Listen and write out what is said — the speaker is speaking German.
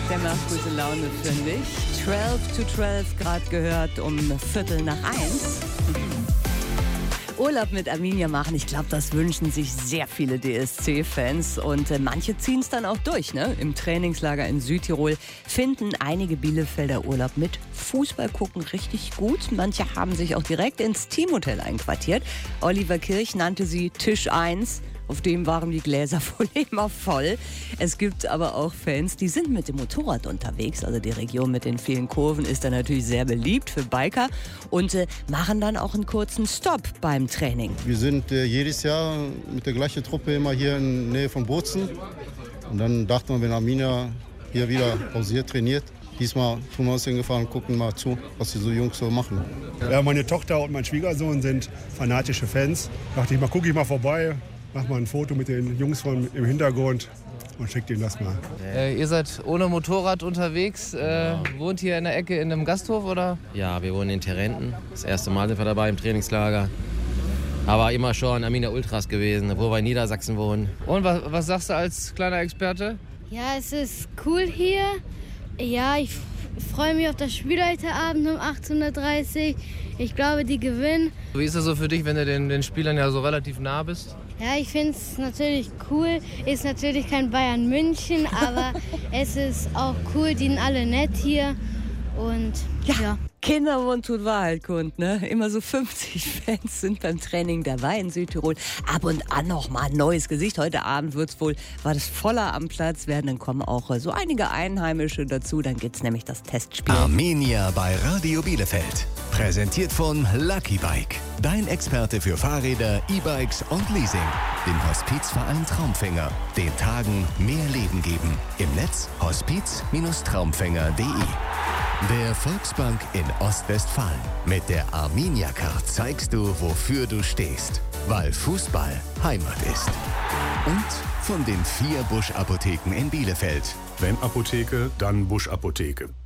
Der macht gute Laune, finde ich. 12 to 12 gerade gehört um 1:15. Urlaub mit Arminia machen, ich glaube, das wünschen sich sehr viele DSC-Fans und manche ziehen es dann auch durch. Ne? Im Trainingslager in Südtirol finden einige Bielefelder Urlaub mit Fußball gucken richtig gut. Manche haben sich auch direkt ins Teamhotel einquartiert. Oliver Kirch nannte sie Tisch 1. Auf dem waren die Gläser wohl immer voll. Es gibt aber auch Fans, die sind mit dem Motorrad unterwegs. Also die Region mit den vielen Kurven ist dann natürlich sehr beliebt für Biker und machen dann auch einen kurzen Stopp beim Training. Wir sind jedes Jahr mit der gleichen Truppe immer hier in der Nähe von Bozen. Und dann dachten wir, wenn Arminia hier wieder pausiert trainiert, diesmal tun wir uns hingefahren und gucken mal zu, was die so Jungs so machen. Ja, meine Tochter und mein Schwiegersohn sind fanatische Fans. Dachte ich mal, gucke ich mal vorbei. Mach mal ein Foto mit den Jungs im Hintergrund und schickt ihnen das mal. Ihr seid ohne Motorrad unterwegs, wohnt hier in der Ecke in einem Gasthof, oder? Ja, wir wohnen in Terenten. Das erste Mal sind wir dabei im Trainingslager. Aber immer schon Arminia Ultras gewesen, wo wir in Niedersachsen wohnen. Und was sagst du als kleiner Experte? Ja, es ist cool hier. Ja, ich freue mich auf das Spiel heute Abend um 18:30 Uhr. Ich glaube, die gewinnen. Wie ist das so für dich, wenn du den Spielern ja so relativ nah bist? Ja, ich finde es natürlich cool. Ist natürlich kein Bayern München, aber es ist auch cool. Die sind alle nett hier. Und ja. Kindermund tut Wahrheit kund, ne? Immer so 50 Fans sind beim Training dabei in Südtirol. Ab und an noch mal ein neues Gesicht. Heute Abend war das voller am Platz werden. Dann kommen auch so einige Einheimische dazu. Dann gibt's nämlich das Testspiel. Arminia bei Radio Bielefeld. Präsentiert von Lucky Bike. Dein Experte für Fahrräder, E-Bikes und Leasing. Dem Hospizverein Traumfänger. Den Tagen mehr Leben geben. Im Netz hospiz-traumfänger.de. Der Volksbank in Ostwestfalen. Mit der Arminia-Card zeigst du, wofür du stehst. Weil Fußball Heimat ist. Und von den 4 Busch-Apotheken in Bielefeld. Wenn Apotheke, dann Busch-Apotheke.